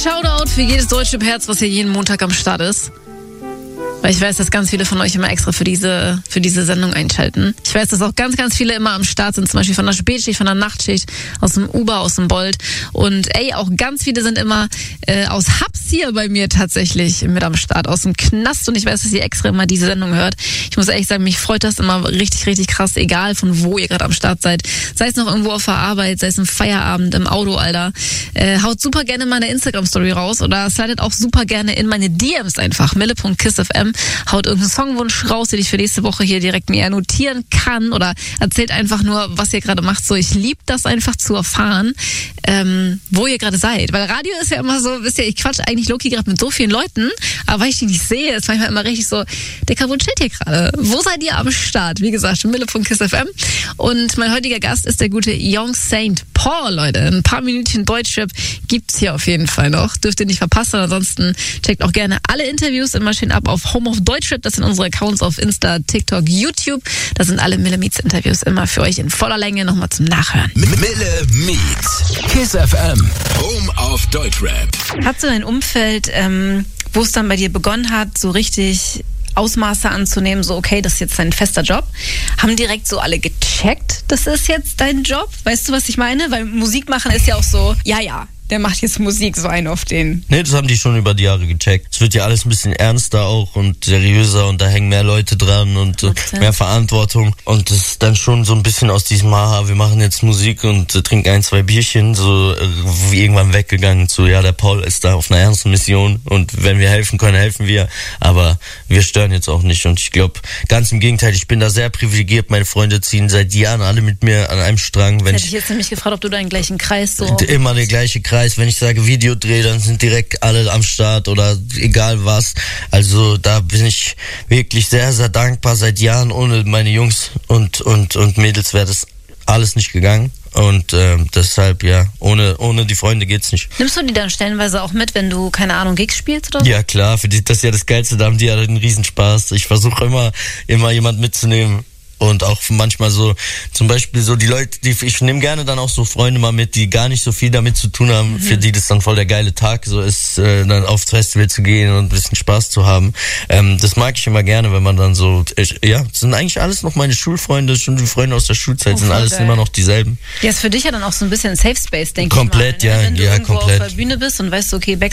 Shoutout für jedes deutsche Herz, was hier jeden Montag am Start ist. Weil ich weiß, dass ganz viele von euch immer extra für diese Sendung einschalten. Ich weiß, dass auch ganz, ganz viele immer am Start sind, zum Beispiel von der Spätschicht, von der Nachtschicht, aus dem Uber, aus dem Bolt. Und auch ganz viele sind immer aus Hubs hier bei mir tatsächlich mit am Start, aus dem Knast. Und ich weiß, dass ihr extra immer diese Sendung hört. Ich muss ehrlich sagen, mich freut das immer richtig, richtig krass, egal von wo ihr gerade am Start seid. Sei es noch irgendwo auf der Arbeit, sei es im Feierabend, im Auto, Alter. Haut super gerne meine Instagram-Story raus oder slidet auch super gerne in meine DMs einfach. mille.kissfm. Haut irgendeinen Songwunsch raus, den ich für nächste Woche hier direkt mir notieren kann oder erzählt einfach nur, was ihr gerade macht. So, ich liebe das einfach zu erfahren, wo ihr gerade seid. Weil Radio ist ja immer so, wisst ihr, ich quatsch eigentlich Loki gerade mit so vielen Leuten, aber weil ich die nicht sehe, ist manchmal immer richtig so, Dicker, wo chillt ihr gerade? Wo seid ihr am Start? Wie gesagt, mille.kissfm. Und mein heutiger Gast ist der gute Young Saint Paul, Leute. Ein paar Minütchen Deutschrap gibt's hier auf jeden Fall noch. Dürft ihr nicht verpassen. Ansonsten checkt auch gerne alle Interviews immer schön ab auf Home of Deutschrap. Das sind unsere Accounts auf Insta, TikTok, YouTube. Da sind alle Mille Meets Interviews immer für euch in voller Länge nochmal zum Nachhören. Mille Meets, Kiss FM, Home of Deutschrap. Hast du ein Umfeld, wo es dann bei dir begonnen hat, so richtig Ausmaße anzunehmen, so okay, das ist jetzt dein fester Job? Haben direkt so alle gecheckt, das ist jetzt dein Job? Weißt du, was ich meine? Weil Musik machen ist ja auch so, ja, der macht jetzt Musik, so einen auf den. Nee, das haben die schon über die Jahre gecheckt. Es wird ja alles ein bisschen ernster auch und seriöser und da hängen mehr Leute dran und mehr Verantwortung. Und das ist dann schon so ein bisschen aus diesem, wir machen jetzt Musik und trinken 1, 2 Bierchen, so irgendwann weggegangen zu, der Paul ist da auf einer ernsten Mission und wenn wir helfen können, helfen wir. Aber wir stören jetzt auch nicht und ich glaube, ganz im Gegenteil, ich bin da sehr privilegiert. Meine Freunde ziehen seit Jahren alle mit mir an einem Strang. Hätte ich jetzt nämlich gefragt, ob du da den gleichen Kreis so... Immer der gleiche Kreis. Wenn ich sage Videodreh, dann sind direkt alle am Start oder egal was. Also da bin ich wirklich sehr, sehr dankbar. Seit Jahren ohne meine Jungs und Mädels wäre das alles nicht gegangen. Und deshalb, ohne die Freunde geht's nicht. Nimmst du die dann stellenweise auch mit, wenn du, keine Ahnung, Gigs spielst oder so? Ja klar, für die, das ist ja das Geilste, da haben die ja einen Riesenspaß. Ich versuche immer jemand mitzunehmen. Und auch manchmal so, zum Beispiel so die Leute, ich nehme gerne dann auch so Freunde mal mit, die gar nicht so viel damit zu tun haben, für die das dann voll der geile Tag so ist, dann aufs Festival zu gehen und ein bisschen Spaß zu haben. Das mag ich immer gerne, wenn man dann so, das sind eigentlich alles noch meine Schulfreunde, schon die Freunde aus der Schulzeit, sind alles geil. Immer noch dieselben. Ja, ist für dich ja dann auch so ein bisschen Safe Space, denke ich mal. Komplett, ne? Wenn du irgendwo komplett. auf der Bühne bist und weißt du, okay,